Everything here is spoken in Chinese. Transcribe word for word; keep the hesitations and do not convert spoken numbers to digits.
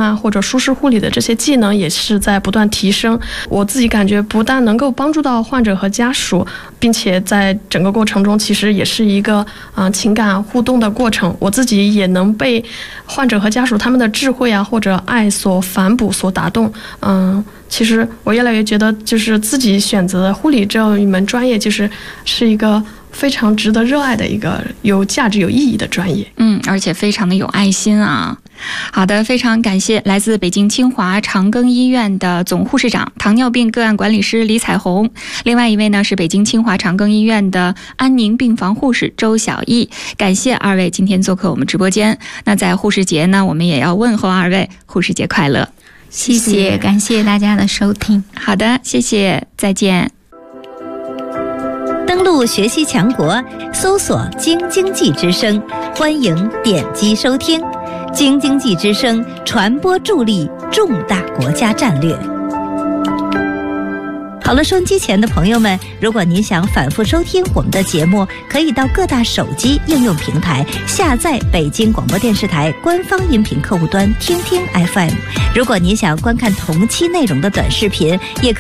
啊或者舒适护理的这些技能也是在不断提升。我自己感觉不但能够帮助到患者和家属，并且在整个过程中其实也是一个、呃、情感互动的过程，我自己也能被患者和家属他们的智慧啊或者爱所反哺所打动。嗯，其实我越来越觉得就是自己选择护理这一门专业就是是一个非常值得热爱的一个有价值有意义的专业。 嗯，而且非常的有爱心啊。好的，非常感谢来自北京清华长庚医院的总护士长、糖尿病个案管理师李彩虹，另外一位呢是北京清华长庚医院的安宁病房护士周小艺。感谢二位今天做客我们直播间。那在护士节呢，我们也要问候二位护士节快乐。 谢谢，感谢大家的收听。 好的，谢谢，再见。 登录学习强国，搜索京经济之声，欢迎点击收听。京经济之声，传播助力重大国家战略。好了，收音机前的朋友们，如果您想反复收听我们的节目，可以到各大手机应用平台下载北京广播电视台官方音频客户端听听 F M。如果您想观看同期内容的短视频，也可以